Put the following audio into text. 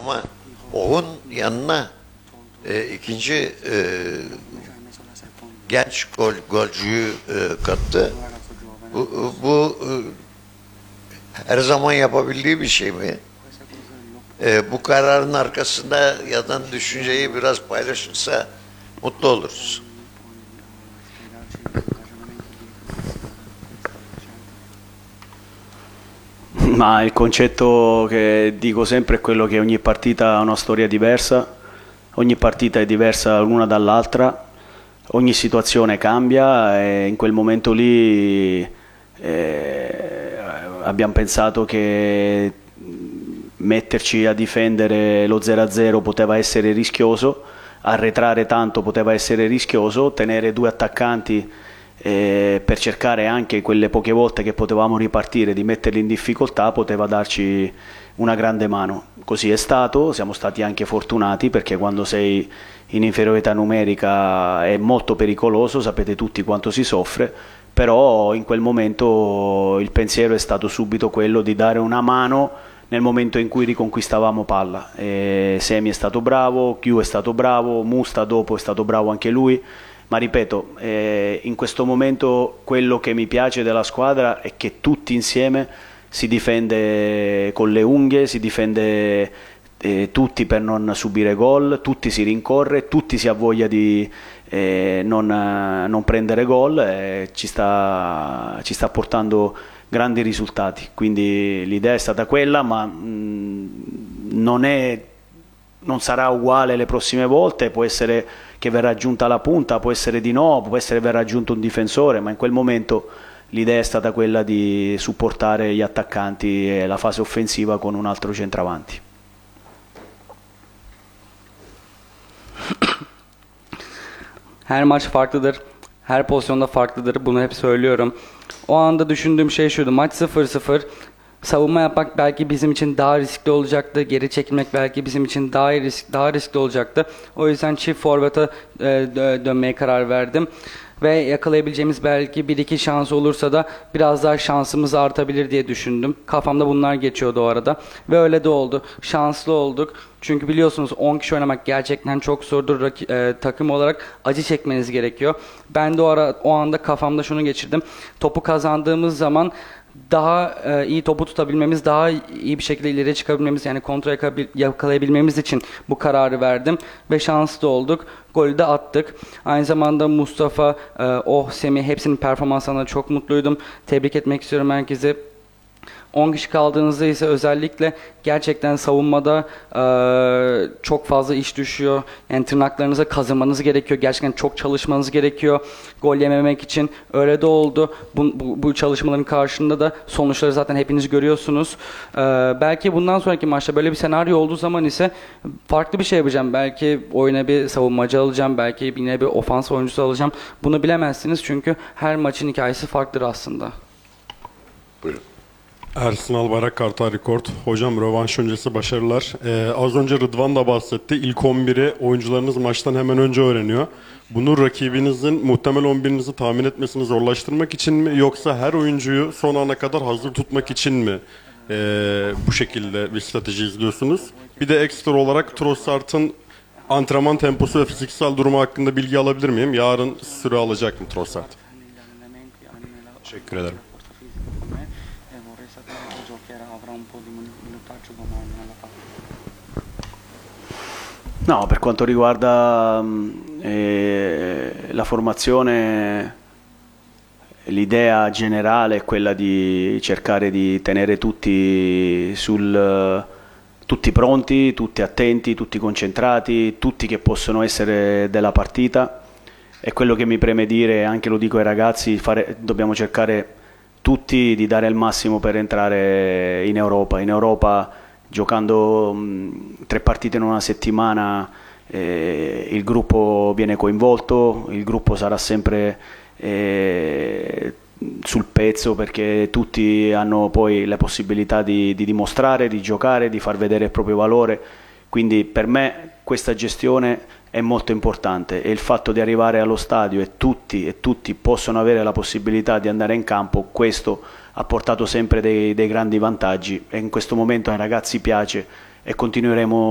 ama Oğun yanına ikinci genç golcüyü kattı. Bu her zaman yapabildiği bir şey mi? Bu kararın arkasında yatan düşünceyi biraz paylaşırsa mutlu oluruz. Ma il concetto che dico sempre è quello che ogni partita ha una storia diversa, ogni partita è diversa l'una dall'altra, ogni situazione cambia e in quel momento lì abbiamo pensato che metterci a difendere lo 0-0 poteva essere rischioso, arretrare tanto poteva essere rischioso, tenere due attaccanti per cercare anche quelle poche volte che potevamo ripartire di metterli in difficoltà poteva darci una grande mano. Così è stato, siamo stati anche fortunati perché quando sei in inferiorità numerica è molto pericoloso, sapete tutti quanto si soffre, però in quel momento il pensiero è stato subito quello di dare una mano nel momento in cui riconquistavamo palla. Semi è stato bravo, Chiu è stato bravo, Musta dopo è stato bravo anche lui, ma ripeto, in questo momento quello che mi piace della squadra è che tutti insieme si difende con le unghie, si difende tutti per non subire gol, tutti si rincorre, tutti si ha voglia di non prendere gol, ci sta portando grandi risultati, quindi l'idea è stata quella, ma non sarà uguale le prossime volte, può essere che verrà aggiunta la punta, può essere di no, può essere che verrà aggiunto un difensore, ma in quel momento l'idea è stata quella di supportare gli attaccanti e la fase offensiva con un altro centravanti. Her maç farklıdır. Her pozisyonda farklıdır. Bunu hep söylüyorum. O anda düşündüğüm şey şuydu. Maç 0-0. Savunma yapmak belki bizim için daha riskli olacaktı. Geri çekilmek belki bizim için daha riskli olacaktı. O yüzden çift forvete dönmeye karar verdim. Ve yakalayabileceğimiz belki 1-2 şans olursa da biraz daha şansımız artabilir diye düşündüm. Kafamda bunlar geçiyordu o arada. Ve öyle de oldu. Şanslı olduk. Çünkü biliyorsunuz 10 kişi oynamak gerçekten çok zordur. Takım olarak acı çekmeniz gerekiyor. Ben de o anda kafamda şunu geçirdim. Topu kazandığımız zaman daha iyi topu tutabilmemiz, daha iyi bir şekilde ileriye çıkabilmemiz, yani kontra yakalayabilmemiz için bu kararı verdim ve şanslı olduk. Golü de attık. Aynı zamanda Mustafa, Semih hepsinin performanslarına çok mutluydum. Tebrik etmek istiyorum herkese. 10 kişi kaldığınızda ise özellikle gerçekten savunmada çok fazla iş düşüyor. Yani tırnaklarınıza kazımanız gerekiyor. Gerçekten çok çalışmanız gerekiyor. Gol yememek için. Öyle de oldu. Bu çalışmaların karşılığında da sonuçları zaten hepiniz görüyorsunuz. Belki bundan sonraki maçta böyle bir senaryo olduğu zaman ise farklı bir şey yapacağım. Belki oyuna bir savunmacı alacağım. Belki yine bir ofans oyuncusu alacağım. Bunu bilemezsiniz çünkü her maçın hikayesi farklıdır aslında. Buyurun. Ersin Albayrak, Kartal Rekord. Hocam rövanş öncesi başarılar. Az önce Rıdvan da bahsetti. İlk 11'i oyuncularınız maçtan hemen önce öğreniyor. Bunu rakibinizin muhtemel 11'inizi tahmin etmesini zorlaştırmak için mi, yoksa her oyuncuyu son ana kadar hazır tutmak için mi bu şekilde bir strateji izliyorsunuz? Bir de ekstra olarak Trossard'ın antrenman temposu ve fiziksel durumu hakkında bilgi alabilir miyim? Yarın süre alacak mı Trossard? Teşekkür ederim. No, per quanto riguarda la formazione, l'idea generale è quella di cercare di tenere tutti pronti, tutti attenti, tutti concentrati, tutti che possono essere della partita. È quello che mi preme dire, anche lo dico ai ragazzi, dobbiamo cercare tutti di dare il massimo per entrare in Europa. In Europa, giocando 3 partite in una settimana, il gruppo viene coinvolto, il gruppo sarà sempre sul pezzo perché tutti hanno poi la possibilità di dimostrare, di giocare, di far vedere il proprio valore. Quindi per me questa gestione è molto importante e il fatto di arrivare allo stadio e tutti possono avere la possibilità di andare in campo, questo ha portato sempre dei grandi vantaggi e in questo momento ai ragazzi piace e continueremo